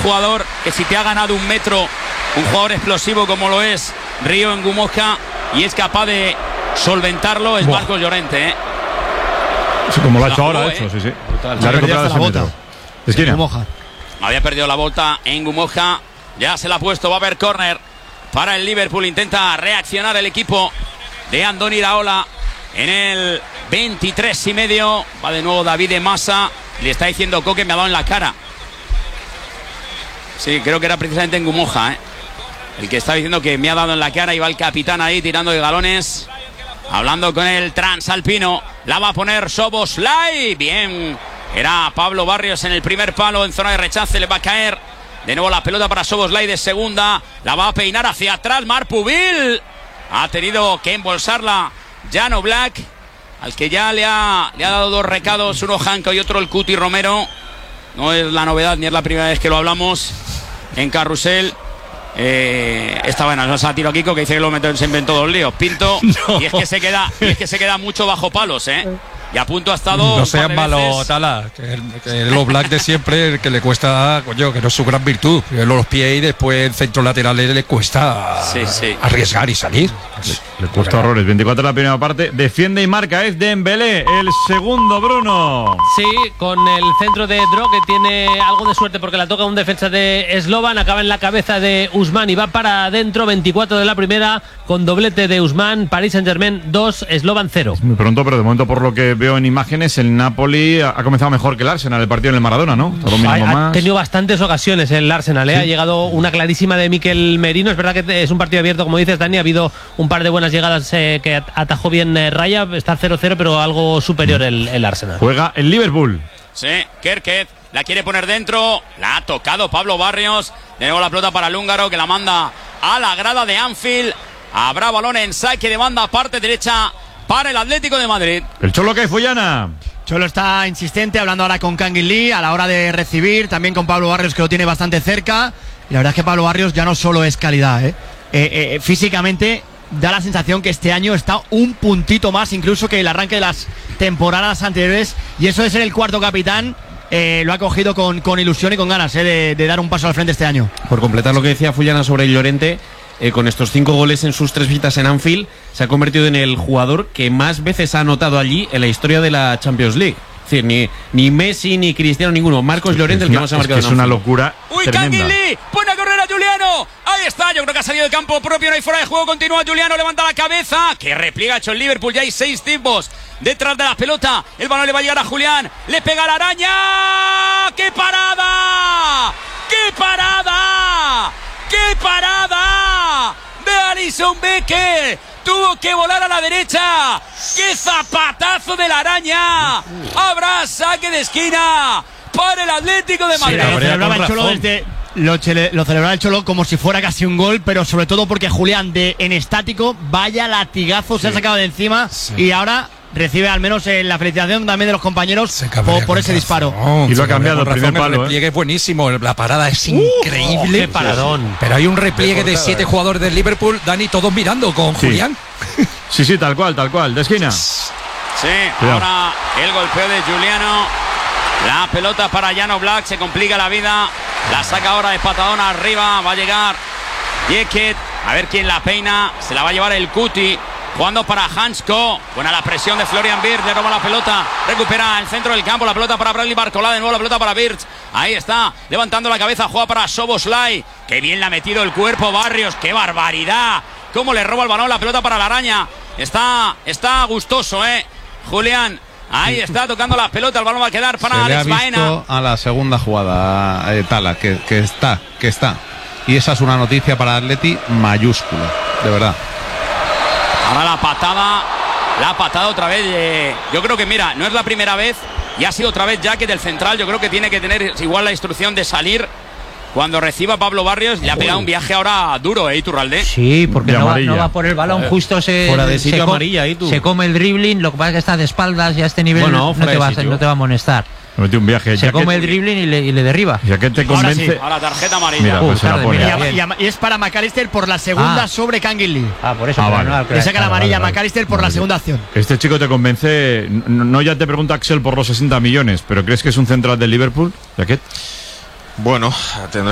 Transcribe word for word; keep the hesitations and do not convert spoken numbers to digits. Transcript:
jugador que si te ha ganado un metro, un jugador explosivo como lo es Río Ngumoja y es capaz de solventarlo, es Marcos Llorente, ¿eh? Sí, como lo ha hecho jugó, ahora, ¿eh? hecho, sí, sí. Brutal. Ya ha recuperado ese metro. Esquina. Había perdido la volta en Ngumoja. Ya se la ha puesto. Va a haber córner para el Liverpool. Intenta reaccionar el equipo de Andoni Iraola en el veintitrés y medio. Va de nuevo David Massa. Le está diciendo Coque, me ha dado en la cara. Sí, creo que era precisamente en Ngumoja, ¿eh? El que está diciendo que me ha dado en la cara. Y va el capitán ahí tirando de galones. Hablando con el transalpino. La va a poner Szoboszlai. Bien. Era Pablo Barrios en el primer palo. En zona de rechace le va a caer. De nuevo la pelota para Szoboszlai de segunda. La va a peinar hacia atrás Marc Pubil. Ha tenido que embolsarla Jan Oblak. Al que ya le ha, le ha dado dos recados. Uno Janko y otro el Cuti Romero. No es la novedad ni es la primera vez que lo hablamos en Carrusel. Eh, esta buena, nos ha tirado Kiko que dice que lo metió, se inventó dos líos. Pinto. No. Y es que se queda, y es que se queda mucho bajo palos, ¿eh? Y a punto ha estado. No seas malo, Tala. Que el, que el Oblak de siempre, el que le cuesta, coño, que no es su gran virtud. Los pies y después el centro lateral le cuesta sí, sí. arriesgar y salir. Le, le cuesta horrores. veinticuatro la primera parte. Defiende y marca. Es Dembélé. El segundo, Bruno. Sí, con el centro de Dro, que tiene algo de suerte porque la toca un defensa de Slovan. Acaba en la cabeza de Usman y va para adentro. veinticuatro de la primera, con doblete de Usman. Paris Saint-Germain dos, Slovan cero. Muy pronto, pero de momento, por lo que veo en imágenes, el Napoli ha, ha comenzado mejor que el Arsenal, el partido en el Maradona, ¿no? Ha, ha tenido bastantes ocasiones el Arsenal, ¿eh? ¿Sí? Ha llegado una clarísima de Mikel Merino. Es verdad que es un partido abierto, como dices, Dani. Ha habido un par de buenas llegadas eh, que atajó bien eh, Raya. Está cero cero, pero algo superior el, el Arsenal. Juega el Liverpool. Sí, Kerkez la quiere poner dentro. La ha tocado Pablo Barrios. De nuevo la pelota para el húngaro, que la manda a la grada de Anfield. Habrá balón en saque de banda, parte derecha para el Atlético de Madrid. El Cholo que Follana. Cholo está insistente, hablando ahora con Kangin Lee a la hora de recibir, también con Pablo Barrios, que lo tiene bastante cerca. Y la verdad es que Pablo Barrios ya no solo es calidad, ¿eh? Eh, eh, físicamente da la sensación que este año está un puntito más incluso que el arranque de las temporadas anteriores. Y eso de ser el cuarto capitán, eh, lo ha cogido con, con ilusión y con ganas, eh, de, de dar un paso al frente este año. Por completar lo que decía Follana sobre Llorente, Eh, con estos cinco goles en sus tres visitas en Anfield, se ha convertido en el jugador que más veces ha anotado allí en la historia de la Champions League. Es decir, ni, ni Messi ni Cristiano, ninguno. Marcos Llorente, el que más ha marcado. Es, que es una locura. Uy, Kangin Lee pone a correr a Juliano. Ahí está, yo creo que ha salido de campo propio, no hay fuera de juego. Continúa Juliano, levanta la cabeza. Que repliega ha hecho el Liverpool. Ya hay seis tipos detrás de la pelota. El balón le va a llegar a Julián. Le pega la araña. ¡Qué parada! ¡Qué parada! ¡Qué parada! De Alisson Becker. Tuvo que volar a la derecha. ¡Qué zapatazo de la araña! Habrá saque de esquina para el Atlético de Madrid. Sí, lo celebraba el Cholo desde, lo, chele, lo celebraba el Cholo como si fuera casi un gol, pero sobre todo porque Julián, de en estático, vaya latigazo, sí, se ha sacado de encima, sí, y ahora recibe al menos eh, la felicitación también de los compañeros por, por ese razón. disparo. Oh, y lo ha cambiado el primer palo. El repliegue ¿eh? es buenísimo, la parada es uh, increíble. Oh, qué paradón. Pero hay un repliegue de siete eh. jugadores del Liverpool, Dani, todos mirando con sí. Julián. Sí, sí, tal cual, tal cual, de esquina. Sí, cuidado. Ahora el golpeo de Juliano. La pelota para Jan Oblak, se complica la vida. La saca ahora de patadón arriba. Va a llegar Jeket. A ver quién la peina. Se la va a llevar el Cuti. Jugando para Hansko. Buena la presión de Florian Wirtz. Le roba la pelota. Recupera el centro del campo. La pelota para Bradley Barcola. De nuevo la pelota para Wirtz. Ahí está. Levantando la cabeza. Juega para Szoboszlai. Qué bien le ha metido el cuerpo Barrios. Qué barbaridad. Cómo le roba el balón. La pelota para la araña. Está, está gustoso, eh. Julián. Ahí está tocando la pelota. El balón va a quedar para Se Alex le ha visto Baena. A la segunda jugada, eh, Tala, que, que está, que está. Y esa es una noticia para Atleti mayúscula. De verdad. Ahora la patada, la patada otra vez. Eh, yo creo que, mira, no es la primera vez y ha sido otra vez Jacket del central. Yo creo que tiene que tener igual la instrucción de salir cuando reciba Pablo Barrios. Le ha pegado un viaje ahora duro, ¿eh, Iturralde? Sí, porque no va, no va por el balón, justo se, fuera de sitio se, amarilla, ahí tú. se come el dribbling. Lo que pasa es que está de espaldas y a este nivel bueno, no, te va, no te va a amonestar. Mete un viaje. Se come el dribbling y le, y le derriba. Ya que te convence. Ahora, sí. Ahora tarjeta amarilla. Mira, pues uh, se la pone. Mira, y, a, y es para McAllister por la segunda ah. sobre Kangin Lee. Ah, por eso. Ah, vale. no, le saca la amarilla a vale, McAllister por vale. la segunda acción. Este chico te convence. No, no ya te pregunta Axel por los sesenta millones, pero ¿crees que es un central del Liverpool, Jacket? Bueno, tendrá